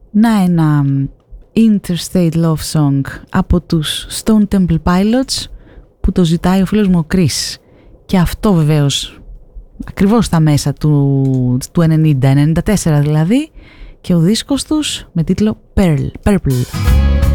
Να ένα Interstate Love Song από τους Stone Temple Pilots που το ζητάει ο φίλος μου ο Chris. Και αυτό βεβαίως ακριβώς στα μέσα του 90, 94 δηλαδή, και ο δίσκος τους με τίτλο Purple.